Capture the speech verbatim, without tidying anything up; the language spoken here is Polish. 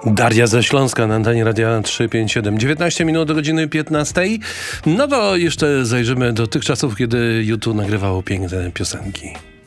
Daria ze Śląska na antenie Radia trzysta pięćdziesiąt siedem. dziewiętnaście minut do godziny piętnastej. No to jeszcze zajrzymy do tych czasów, kiedy YouTube nagrywało piękne piosenki.